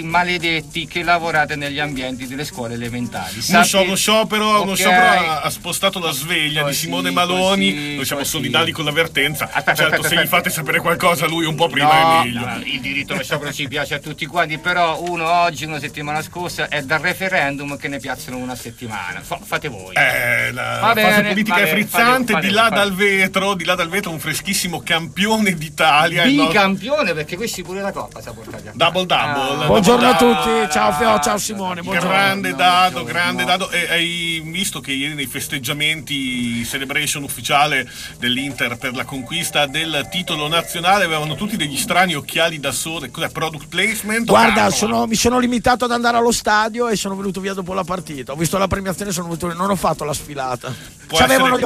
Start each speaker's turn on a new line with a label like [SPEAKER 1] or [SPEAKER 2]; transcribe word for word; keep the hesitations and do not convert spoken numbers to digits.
[SPEAKER 1] maledetti che lavorate negli ambienti delle scuole elementari.
[SPEAKER 2] Uno, scio- uno sciopero,
[SPEAKER 1] okay.
[SPEAKER 2] uno sciopero ha, ha spostato la sveglia così, di Simone Maloni.
[SPEAKER 1] Così,
[SPEAKER 2] noi siamo
[SPEAKER 1] così.
[SPEAKER 2] solidali con l'avvertenza.
[SPEAKER 1] Aspetta,
[SPEAKER 2] certo,
[SPEAKER 1] aspetta,
[SPEAKER 2] se
[SPEAKER 1] aspetta.
[SPEAKER 2] gli fate sapere qualcosa lui un po' prima
[SPEAKER 1] no,
[SPEAKER 2] è meglio.
[SPEAKER 1] No, il diritto allo sciopero ci piace a tutti quanti, però uno oggi, una settimana scorsa, è dal referendum che ne piazzano una settimana. F- fate voi.
[SPEAKER 2] Eh, la,
[SPEAKER 1] va
[SPEAKER 2] la
[SPEAKER 1] bene,
[SPEAKER 2] fase politica è
[SPEAKER 1] bene,
[SPEAKER 2] frizzante.
[SPEAKER 1] fate,
[SPEAKER 2] di là
[SPEAKER 1] fate.
[SPEAKER 2] dal vetro, di là dal vetro, un freschissimo campione d'Italia.
[SPEAKER 1] Bicampione, perché questi pure la coppa si è portata a
[SPEAKER 2] Double double.
[SPEAKER 1] ah.
[SPEAKER 3] Buongiorno a
[SPEAKER 2] double
[SPEAKER 3] tutti, ciao Feo, ciao Simone. Buongiorno.
[SPEAKER 2] Grande Dado, grande Dado. E hai visto che ieri nei festeggiamenti celebration ufficiale dell'Inter per la conquista del titolo nazionale avevano tutti degli strani occhiali da sole. Cos'è, product placement?
[SPEAKER 3] Guarda,
[SPEAKER 2] Oh,
[SPEAKER 3] sono, mi sono limitato ad andare allo stadio e sono venuto via dopo la partita. Ho visto la premiazione, sono venuto, non ho fatto la sfilata.
[SPEAKER 2] Può
[SPEAKER 3] C'avevano
[SPEAKER 2] essere